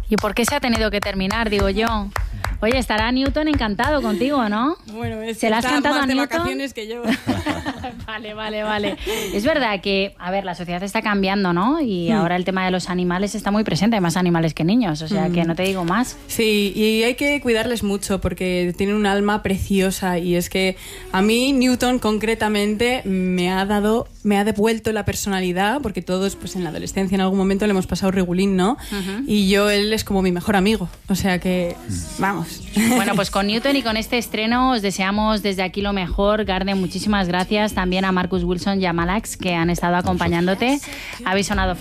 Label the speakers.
Speaker 1: ¿Y por qué se ha tenido que terminar, digo yo? Oye, estará Newton encantado contigo, ¿no?
Speaker 2: Bueno,
Speaker 1: ¿Se la has cantado
Speaker 2: más
Speaker 1: a
Speaker 2: de
Speaker 1: Newton?
Speaker 2: vacaciones que yo.
Speaker 1: Vale. Es verdad que, a ver, la sociedad está cambiando, ¿no? Y ahora el tema de los animales está muy presente, hay más animales que niños, o sea que no te digo más.
Speaker 2: Sí, y hay que cuidarles mucho porque tienen un alma preciosa y es que a mí Newton concretamente me ha devuelto la personalidad porque todos pues en la adolescencia en algún momento le hemos pasado regulín, ¿no? Y él es como mi mejor amigo, o sea que vamos.
Speaker 1: Bueno, pues con Newton y con este estreno os deseamos desde aquí lo mejor. Garden, muchísimas gracias. También a Marcus Wilson y a Malax que han estado acompañándote. Habéis sonado